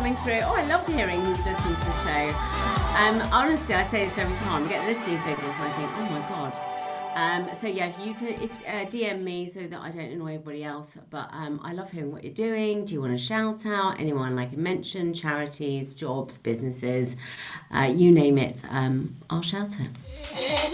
coming through. Oh, I love hearing who's listening to the show. Honestly, I say this every time. I get listening figures and I think, oh my God. So yeah, if you can DM me so that I don't annoy everybody else. But I love hearing what you're doing. Do you want to shout out anyone like I mentioned, charities, jobs, businesses, you name it? I'll shout it.